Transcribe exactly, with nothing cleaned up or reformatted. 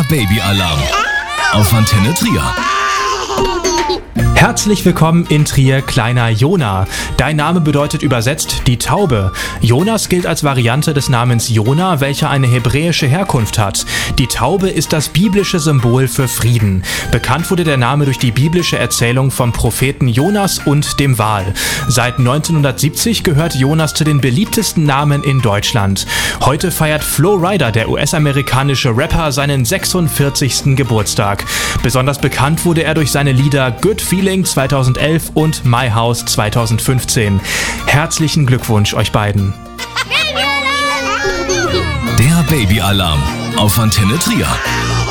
Babyalarm auf Antenne Trier. Herzlich willkommen in Trier, kleiner Jona. Dein Name bedeutet übersetzt die Taube. Jonas gilt als Variante des Namens Jona, welcher eine hebräische Herkunft hat. Die Taube ist das biblische Symbol für Frieden. Bekannt wurde der Name durch die biblische Erzählung vom Propheten Jonas und dem Wal. Seit neunzehnhundertsiebzig gehört Jonas zu den beliebtesten Namen in Deutschland. Heute feiert Flo Rida, der U S-amerikanische Rapper, seinen sechsundvierzigsten Geburtstag. Besonders bekannt wurde er durch seine Lieder Good Feeling zweitausendelf und My House zweitausendfünfzehn. Herzlichen Glückwunsch euch beiden. Der Babyalarm auf Antenne Trier.